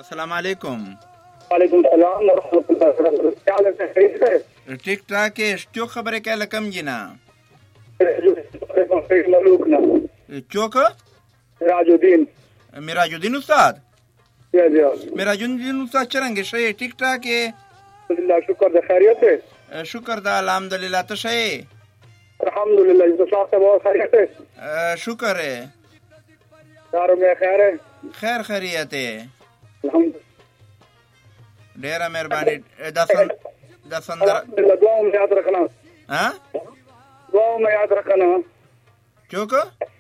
السلام علیکم. وعلیکم السلام ورحمۃ اللہ وبرکاتہ. کیا حال ہے؟ خیریت سے؟ ٹھیک ٹھاک ہے. شتیو خبره کې لکم جنا ملوک نا چوک راج الدین. میراج الدین استاد. جی جی میراج الدین استاد چرنګ شي؟ ټیک ټاک ہے. اللہ شکر دے. خیریت سے؟ شکر دا الحمدللہ. ته شي؟ الحمدللہ. صاحب سے بہت خیریت ہے. شکر ہے. دارو میں خیر ہے؟ خیر خیریت ہے. الحمدللہ. ډیره مهرباني. دا سندره دعاؤں میں یاد رکھنا. ها دعاؤں میں یاد رکھنا. چوک